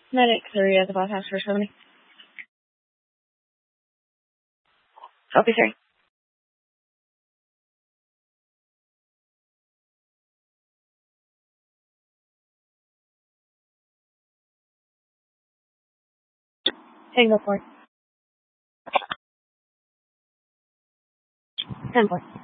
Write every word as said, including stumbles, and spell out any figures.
Medic three at the bus house for seventy. Copy three. Tango four. Ten four.